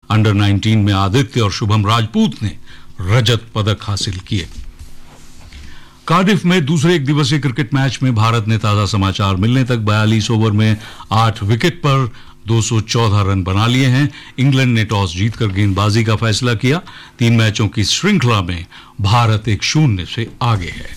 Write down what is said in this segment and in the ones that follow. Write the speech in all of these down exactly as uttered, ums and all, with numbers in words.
Under nineteen में आदित्य और शुभम राजपूत ने रजत पदक हासिल किए। कार्डिफ में दूसरे एक दिवसीय क्रिकेट मैच में भारत ने ताजा समाचार मिलने तक बयालीस ओवर में आठ विकेट पर दो सौ चौदह रन बना लिए हैं। इंग्लैंड ने टॉस जीतकर गेंदबाजी का फैसला किया। तीन मैचों की श्रृंखला में भारत एक शून्य से आगे है।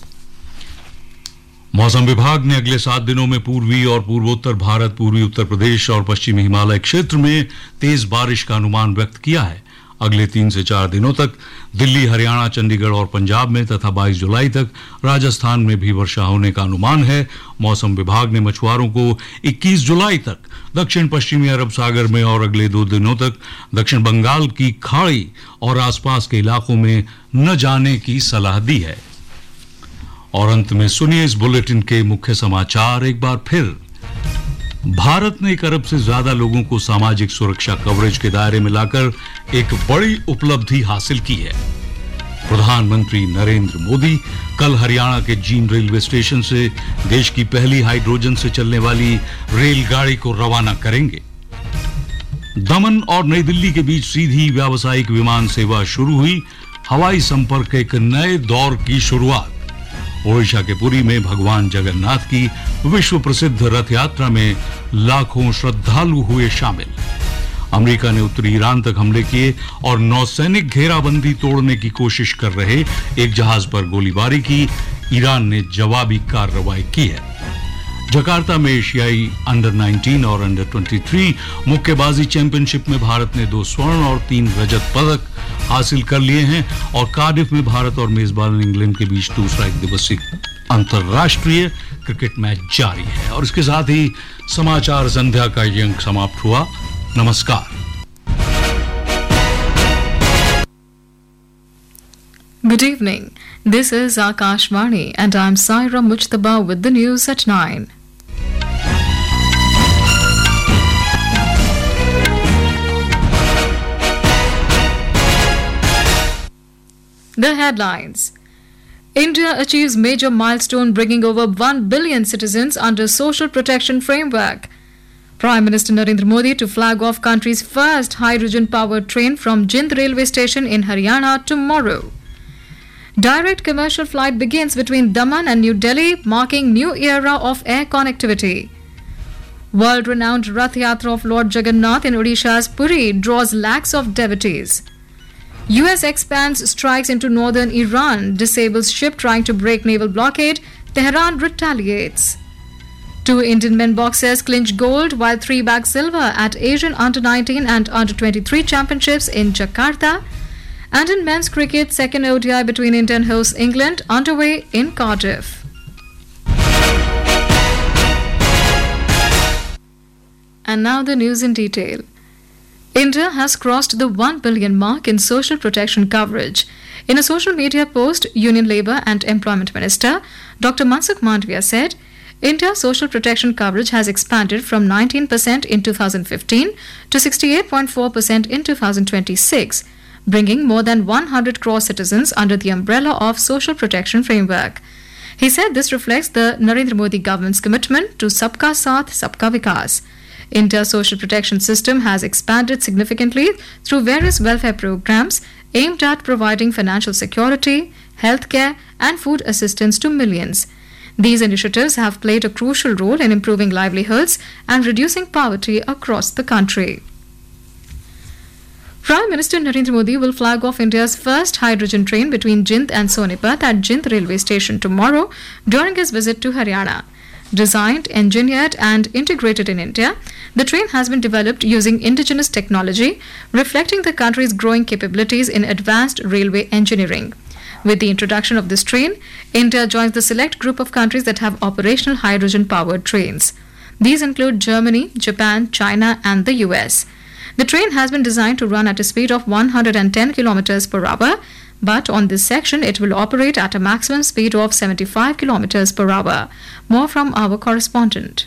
मौसम विभाग ने अगले सात दिनों में पूर्वी और पूर्वोत्तर भारत, पूर्वी उत्तर प्रदेश और पश्चिमी हिमालय क्षेत्र में तेज बारिश का अनुमान व्यक्त किया है। अगले तीन से चार दिनों तक दिल्ली, हरियाणा, चंडीगढ़ और पंजाब में तथा बाईस जुलाई तक राजस्थान में भी वर्षा होने का अनुमान है। मौसम विभाग ने मछुआरों को इक्कीस जुलाई तक दक्षिण पश्चिमी अरब सागर में और अगले दो दिनों तक दक्षिण बंगाल की खाड़ी और आसपास के इलाकों में न जाने की सलाह दी है। और अंत में सुनिए इस बुलेटिन के मुख्य समाचार एक बार फिर। भारत ने एक अरब से ज्यादा लोगों को सामाजिक सुरक्षा कवरेज के दायरे में लाकर एक बड़ी उपलब्धि हासिल की है। प्रधानमंत्री नरेंद्र मोदी कल हरियाणा के जींद रेलवे स्टेशन से देश की पहली हाइड्रोजन से चलने वाली रेलगाड़ी को रवाना करेंगे। दमन और नई दिल्ली के बीच सीधी व्यावसायिक विमान सेवा शुरू हुई। हवाई संपर्क एक नए दौर की शुरुआत। ओडिशा के पुरी में भगवान जगन्नाथ की विश्व प्रसिद्ध रथ यात्रा में लाखों श्रद्धालु हुए शामिल। अमेरिका ने उत्तरी ईरान तक हमले किए और नौसैनिक घेराबंदी तोड़ने की कोशिश कर रहे एक जहाज पर गोलीबारी की। ईरान ने जवाबी कार्रवाई की है। जकार्ता में एशियाई अंडर नाइनटीन और अंडर तेईस मुक्केबाजी चैंपियनशिप में भारत ने दो स्वर्ण और तीन रजत पदक हासिल कर लिए हैं। और कार्डिफ में भारत और मेजबान इंग्लैंड के बीच दूसरा एक दिवसीय अंतर्राष्ट्रीय क्रिकेट मैच जारी है। और इसके साथ ही समाचार संध्या का ये अंक समाप्त हुआ। नमस्कार। Good evening. This is Akashvani and I'm Saira Mujtaba with the news at nine. The headlines. India achieves major milestone bringing over one billion citizens under social protection framework. Prime Minister Narendra Modi to flag off country's first hydrogen-powered train from Jind railway station in Haryana tomorrow. Direct commercial flight begins between Daman and New Delhi, marking new era of air connectivity. World-renowned Rath Yatra of Lord Jagannath in Odisha's Puri draws lakhs of devotees. U S expands strikes into northern Iran, disables ship trying to break naval blockade, Tehran retaliates. Two Indian men boxers clinch gold while three bag silver at Asian under nineteen and under twenty-three championships in Jakarta. And in men's cricket, second O D I between India and host England underway in Cardiff. And now the news in detail. India has crossed the one billion mark in social protection coverage. In a social media post, Union Labour and Employment Minister Doctor Mansukh Mandavia said, India's social protection coverage has expanded from nineteen percent in two thousand fifteen to sixty-eight point four percent in two thousand twenty-six, bringing more than one hundred crore citizens under the umbrella of social protection framework. He said this reflects the Narendra Modi government's commitment to Sabka Saath, Sabka Vikas. India's social protection system has expanded significantly through various welfare programs aimed at providing financial security, healthcare, and food assistance to millions. These initiatives have played a crucial role in improving livelihoods and reducing poverty across the country. Prime Minister Narendra Modi will flag off India's first hydrogen train between Jind and Sonipat at Jind railway station tomorrow during his visit to Haryana. Designed, engineered and integrated in India, the train has been developed using indigenous technology, reflecting the country's growing capabilities in advanced railway engineering. With the introduction of this train, India joins the select group of countries that have operational hydrogen-powered trains. These include Germany, Japan, China and the U S. The train has been designed to run at a speed of one hundred ten kilometers per hour, but on this section it will operate at a maximum speed of seventy-five kilometers per hour. More from our correspondent.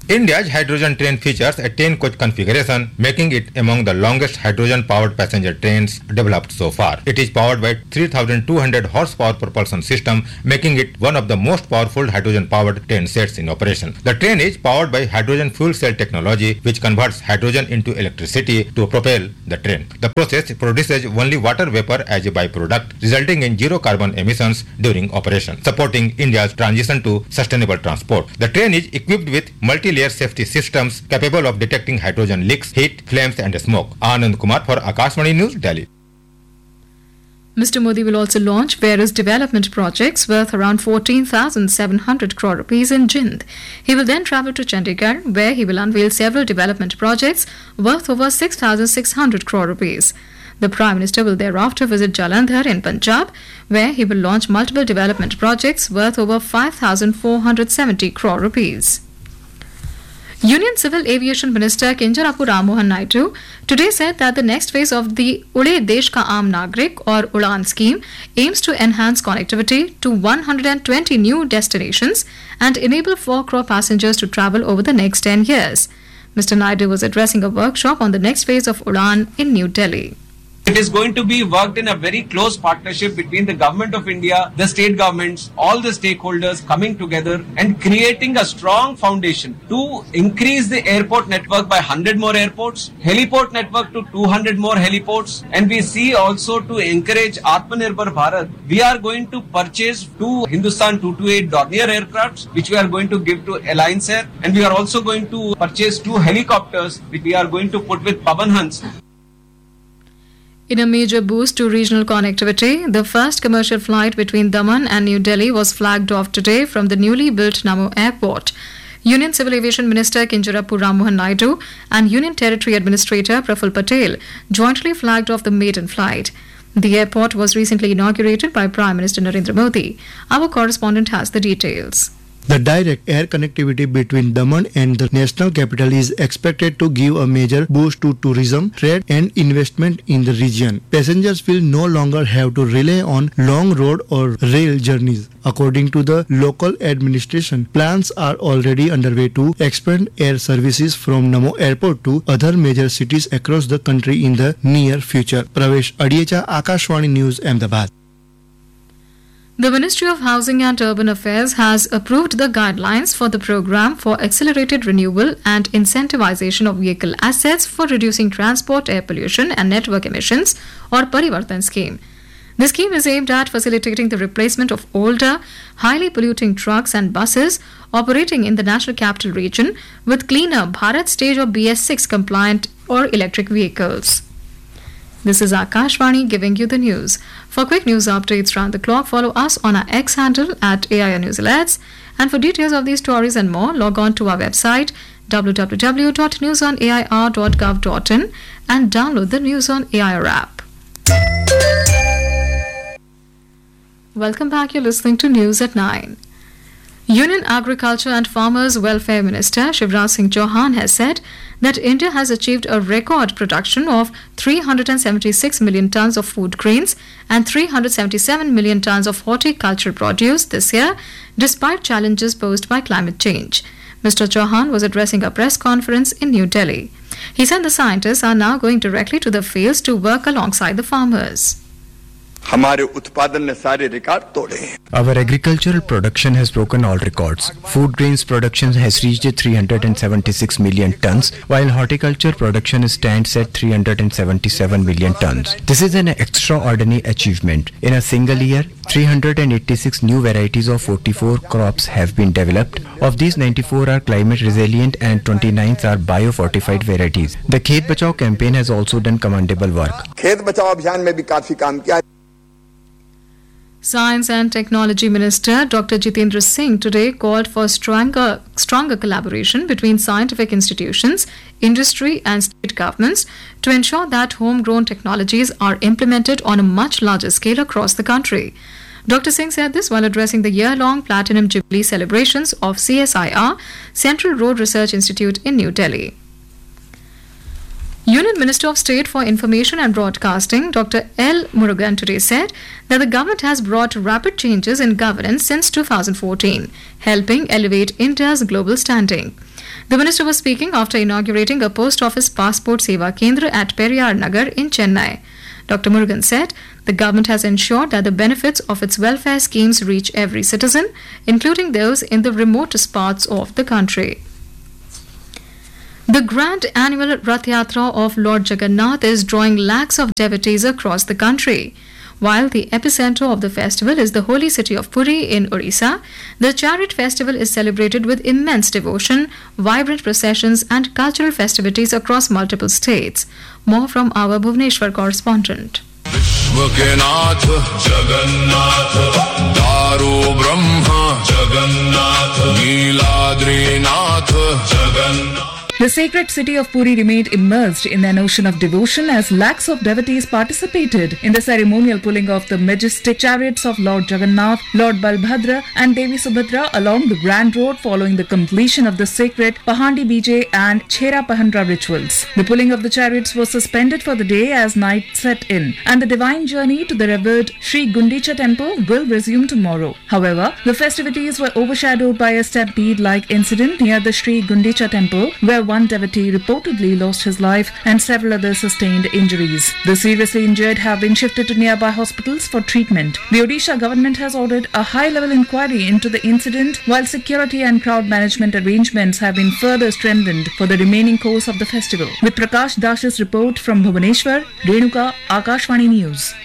India's hydrogen train features a ten-coach configuration, making it among the longest hydrogen-powered passenger trains developed so far. It is powered by three thousand two hundred horsepower propulsion system, making it one of the most powerful hydrogen-powered train sets in operation. The train is powered by hydrogen fuel cell technology, which converts hydrogen into electricity to propel the train. The process produces only water vapor as a byproduct, resulting in zero carbon emissions during operation, supporting India's transition to sustainable transport. The train is equipped with multi layer safety systems capable of detecting hydrogen leaks, heat, flames and smoke. Anand Kumar for Akashvani News, Delhi. Mister Modi will also launch various development projects worth around fourteen thousand seven hundred crore rupees in Jind. He will then travel to Chandigarh, where he will unveil several development projects worth over six thousand six hundred crore rupees. The Prime Minister will thereafter visit Jalandhar in Punjab, where he will launch multiple development projects worth over five thousand four hundred seventy crore rupees. Union Civil Aviation Minister Kinjarapu Rammohan Naidu today said that the next phase of the Ude Desh Ka Aam Nagrik or Udan scheme aims to enhance connectivity to one hundred twenty new destinations and enable four crore passengers to travel over the next ten years. Mister Naidu was addressing a workshop on the next phase of Udan in New Delhi. It is going to be worked in a very close partnership between the Government of India, the state governments, all the stakeholders coming together and creating a strong foundation to increase the airport network by one hundred more airports, heliport network to two hundred more heliports, and we see also to encourage Atmanirbhar Bharat. We are going to purchase two Hindustan two twenty-eight Dornier aircrafts, which we are going to give to Alliance Air, and we are also going to purchase two helicopters, which we are going to put with Pavan Hans. In a major boost to regional connectivity, the first commercial flight between Daman and New Delhi was flagged off today from the newly built Namo Airport. Union Civil Aviation Minister Kinjarapu Rammohan Naidu and Union Territory Administrator Praful Patel jointly flagged off the maiden flight. The airport was recently inaugurated by Prime Minister Narendra Modi. Our correspondent has the details. The direct air connectivity between Daman and the national capital is expected to give a major boost to tourism, trade and investment in the region. Passengers will no longer have to rely on long road or rail journeys. According to the local administration, plans are already underway to expand air services from Namo Airport to other major cities across the country in the near future. Pravesh Adiecha, Akashvani News, Ahmedabad. The Ministry of Housing and Urban Affairs has approved the guidelines for the program for accelerated renewal and incentivization of vehicle assets for reducing transport air pollution and network emissions, or Parivartan scheme. The scheme is aimed at facilitating the replacement of older, highly polluting trucks and buses operating in the National Capital Region with cleaner Bharat Stage or B S six compliant or electric vehicles. This is Akashvani giving you the news. For quick news updates round the clock, follow us on our X handle at A I R News Alerts. And for details of these stories and more, log on to our website w w w dot news on a i r dot gov dot in and download the News on A I R app. Welcome back. You're listening to News at nine. Union Agriculture and Farmers Welfare Minister Shivraj Singh Chauhan has said that India has achieved a record production of three hundred seventy-six million tons of food grains and three hundred seventy-seven million tons of horticultural produce this year, despite challenges posed by climate change. Mister Chauhan was addressing a press conference in New Delhi. He said the scientists are now going directly to the fields to work alongside the farmers. हमारे उत्पादन ने सारे record तोड़े हैं. Our agricultural production has broken all records. Food grains production has reached three hundred seventy-six million tons, while horticulture production stands at three hundred seventy-seven million tons. This is an extraordinary achievement. In a single year, three hundred eighty-six new varieties of forty-four crops have been developed. Of these, ninety-four are climate resilient and twenty-nine are bio-fortified varieties. The Khet Bachao campaign has also done commendable work. खेत बचाओ अभियान में भी काफी काम किया. Science and Technology Minister Doctor Jitendra Singh today called for stronger, stronger collaboration between scientific institutions, industry and state governments to ensure that homegrown technologies are implemented on a much larger scale across the country. Doctor Singh said this while addressing the year-long Platinum Jubilee celebrations of C S I R, Central Road Research Institute in New Delhi. Union Minister of State for Information and Broadcasting, Doctor L. Murugan, today said that the government has brought rapid changes in governance since two thousand fourteen, helping elevate India's global standing. The minister was speaking after inaugurating a post office passport seva kendra at Periyar Nagar in Chennai. Doctor Murugan said the government has ensured that the benefits of its welfare schemes reach every citizen, including those in the remotest parts of the country. The grand annual Rath Yatra of Lord Jagannath is drawing lakhs of devotees across the country. While the epicenter of the festival is the holy city of Puri in Odisha, the chariot festival is celebrated with immense devotion, vibrant processions and cultural festivities across multiple states. More from our Bhubaneswar correspondent. विश्व के नाथ जगन्नाथ दारू ब्रह्म Jagannath नीलाद्रीनाथ Jagannath. The sacred city of Puri remained immersed in an ocean of devotion as lakhs of devotees participated in the ceremonial pulling of the majestic chariots of Lord Jagannath, Lord Balbhadra and Devi Subhadra along the Grand Road following the completion of the sacred Pahandi Bijay and Chhera Pahandra rituals. The pulling of the chariots was suspended for the day as night set in, and the divine journey to the revered Sri Gundicha temple will resume tomorrow. However, the festivities were overshadowed by a stampede-like incident near the Sri Gundicha temple, where one devotee reportedly lost his life and several others sustained injuries. The seriously injured have been shifted to nearby hospitals for treatment. The Odisha government has ordered a high-level inquiry into the incident, while security and crowd management arrangements have been further strengthened for the remaining course of the festival. With Prakash Dash's report from Bhubaneswar, Renuka, Akashvani News.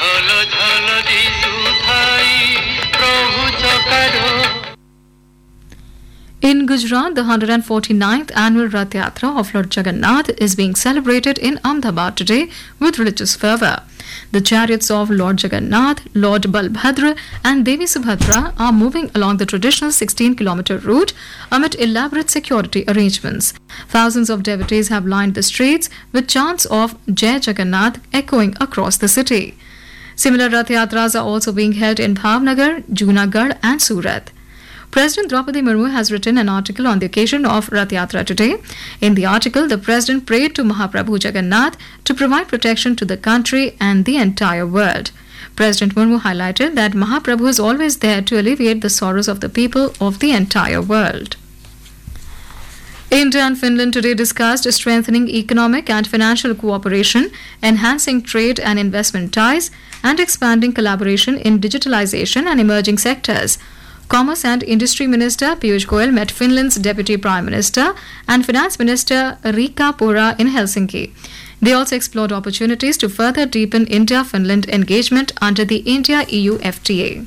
In Gujarat, the one hundred forty-ninth annual Rath Yatra of Lord Jagannath is being celebrated in Ahmedabad today with religious fervour. The chariots of Lord Jagannath, Lord Balbhadra and Devi Subhadra are moving along the traditional sixteen kilometre route amid elaborate security arrangements. Thousands of devotees have lined the streets with chants of Jai Jagannath echoing across the city. Similar Rath Yatras are also being held in Bhavnagar, Junagadh and Surat. President Draupadi Murmu has written an article on the occasion of Rath Yatra today. In the article, the President prayed to Mahaprabhu Jagannath to provide protection to the country and the entire world. President Murmu highlighted that Mahaprabhu is always there to alleviate the sorrows of the people of the entire world. India and Finland today discussed strengthening economic and financial cooperation, enhancing trade and investment ties, and expanding collaboration in digitalization and emerging sectors. Commerce and Industry Minister Piyush Goyal met Finland's Deputy Prime Minister and Finance Minister Riikka Purra in Helsinki. They also explored opportunities to further deepen India-Finland engagement under the India-E U F T A.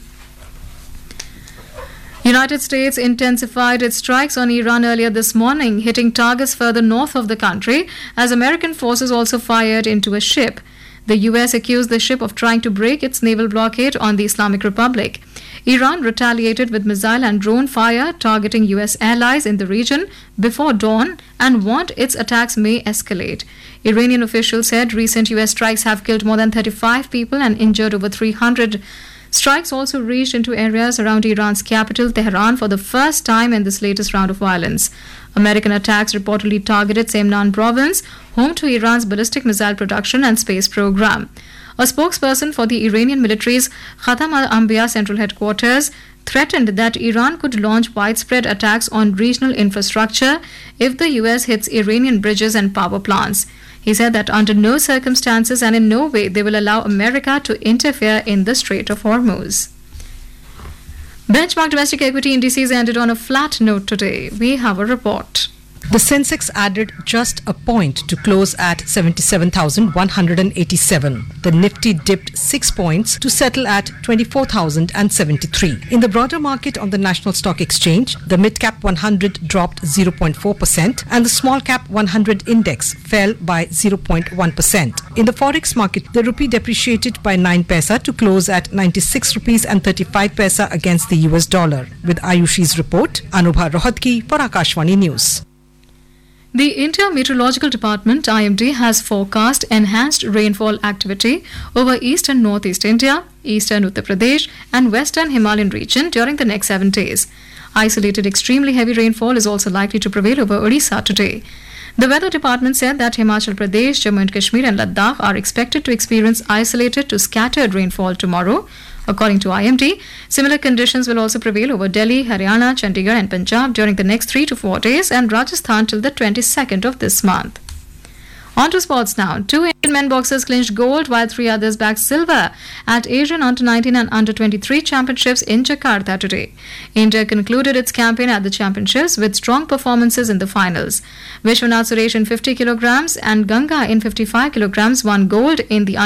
United States intensified its strikes on Iran earlier this morning, hitting targets further north of the country as American forces also fired into a ship. The U S accused the ship of trying to break its naval blockade on the Islamic Republic. Iran retaliated with missile and drone fire targeting U S allies in the region before dawn and warned its attacks may escalate. Iranian officials said recent U S strikes have killed more than thirty-five people and injured over three hundred. Strikes also reached into areas around Iran's capital, Tehran, for the first time in this latest round of violence. American attacks reportedly targeted Semnan province, home to Iran's ballistic missile production and space program. A spokesperson for the Iranian military's Khatam al-Anbiya central headquarters threatened that Iran could launch widespread attacks on regional infrastructure if the U S hits Iranian bridges and power plants. He said that under no circumstances and in no way they will allow America to interfere in the Strait of Hormuz. Benchmark domestic equity indices ended on a flat note today. We have a report. The Sensex added just a point to close at seventy-seven thousand one hundred eighty-seven. The Nifty dipped six points to settle at twenty-four thousand seventy-three. In the broader market on the National Stock Exchange, the mid-cap one hundred dropped zero point four percent and the small-cap one hundred index fell by zero point one percent. In the forex market, the rupee depreciated by nine paisa to close at ninety-six rupees and thirty-five paisa against the U S dollar. With Ayushi's report, Anubha Rohatgi for Akashvani News. The India Meteorological Department I M D has forecast enhanced rainfall activity over east and northeast India, eastern Uttar Pradesh and western Himalayan region during the next seven days. Isolated extremely heavy rainfall is also likely to prevail over Odisha today. The weather department said that Himachal Pradesh, Jammu and Kashmir and Ladakh are expected to experience isolated to scattered rainfall tomorrow. According to I M D, similar conditions will also prevail over Delhi, Haryana, Chandigarh and Punjab during the next three to four days and Rajasthan till the twenty-second of this month. On to sports now. Two Indian men boxers clinched gold while three others bagged silver at Asian Under nineteen and Under twenty-three championships in Jakarta today. India concluded its campaign at the championships with strong performances in the finals. Vishwanath Suresh in fifty kilograms and Ganga in fifty-five kilograms won gold in the